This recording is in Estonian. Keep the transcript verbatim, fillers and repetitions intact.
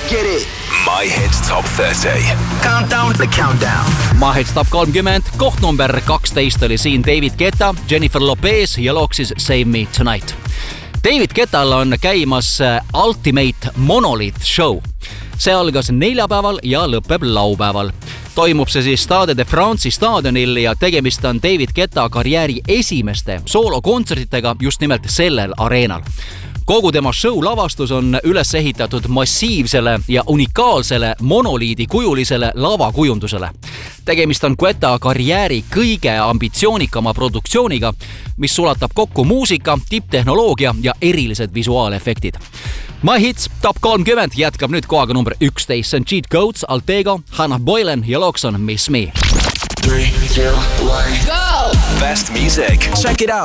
Get it. My Hits Top thirty. Countdown, the countdown. My Hits Top kolmkümmend, koht number kaksteist oli siin David Guetta, Jennifer Lopez ja looksis Save Me Tonight. David Guettal on käimas Ultimate Monolith Show. See algas neljapäeval ja lõpeb laupäeval. Toimub see siis Stade de France'i staadionil ja tegemist on David Guetta karjääri esimeste soolokontsertidega just nimelt sellel areenal. Kogu tema show lavastus on üles ehitatud massiivsele ja unikaalsele monoliidi kujulisele lavakujundusele. Tegemist on Guetta karjääri kõige ambitsioonikama produktsiooniga, mis sulatab kokku muusika, tipptehnoloogia ja erilised visuaalefektid. My Hits Top kolmkümmend jätkab nüüd kohaga number üksteist. See on Cheat Codes, Altego, Hannah Boylan ja looks on Miss Me. Three, two, one, go! Best music. Check it out.